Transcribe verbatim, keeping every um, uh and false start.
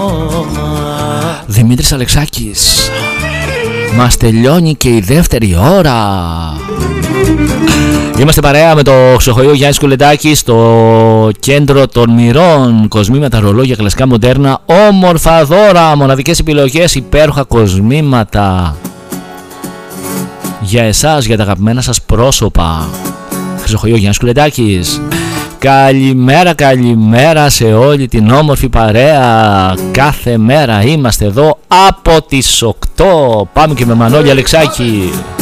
Δημήτρης Αλεξάκης. Μας τελειώνει και η δεύτερη ώρα. Είμαστε παρέα με το Ξοχωείο Γιάννη Κουλεντάκη στο κέντρο των μοιρών. Κοσμήματα, ρολόγια, κλασικά, μοντέρνα, όμορφα δώρα, μοναδικές επιλογές, υπέροχα κοσμήματα για εσάς, για τα αγαπημένα σας πρόσωπα. Ξοχωείο Γιάννη Κουλεντάκη. Καλημέρα, καλημέρα σε όλη την όμορφη παρέα. Κάθε μέρα είμαστε εδώ από τις οκτώ. Πάμε και με Μανώλη Αλεξάκη.